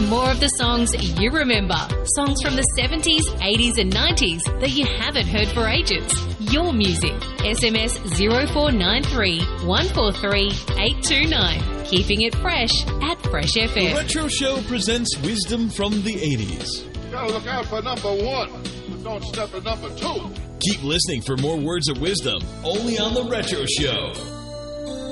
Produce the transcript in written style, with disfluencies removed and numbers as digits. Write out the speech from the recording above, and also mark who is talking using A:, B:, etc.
A: more of the songs you remember. Songs from the 70s, 80s and 90s that you haven't heard for ages. Your music. SMS 0493 143 829. Keeping it fresh at Fresh FM.
B: The Retro Show presents wisdom from the 80s.
C: Gotta look out for number one, but don't step at number two.
B: Keep listening for more words of wisdom only on The Retro Show.